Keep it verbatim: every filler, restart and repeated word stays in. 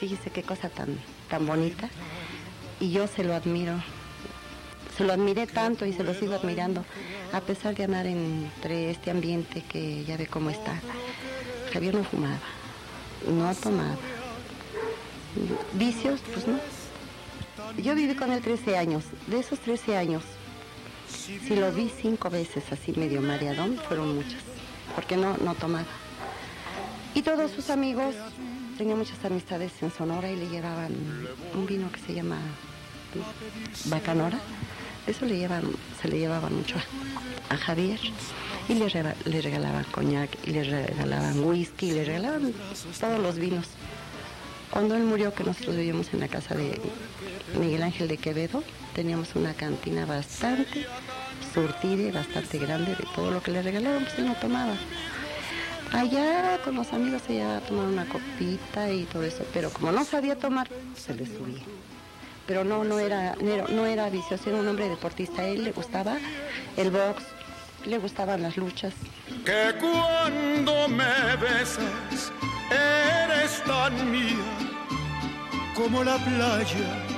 fíjese qué cosa tan, tan bonita. Y yo se lo admiro. Se lo admiré tanto y se lo sigo admirando, a pesar de andar entre este ambiente que ya ve cómo está. Javier no fumaba, no tomaba. Vicios, pues no. Yo viví con él trece años. De esos trece años, si lo vi cinco veces así medio mareadón, fueron muchas, porque no, no tomaba. Y todos sus amigos, tenía muchas amistades en Sonora y le llevaban un vino que se llama Bacanora. Eso le llevan, se le llevaba mucho a, a Javier y le, le regalaban coñac, y le regalaban whisky, y le regalaban todos los vinos. Cuando él murió, que nosotros vivíamos en la casa de Miguel Ángel de Quevedo, teníamos una cantina bastante surtida y bastante grande de todo lo que le regalaban, pues él no tomaba. Allá con los amigos se iba a tomar una copita y todo eso, pero como no sabía tomar, se le subía. Pero no, no era, no era vicioso, era un hombre deportista. A él le gustaba el box, le gustaban las luchas. Que cuando me besas, eres tan mía como la playa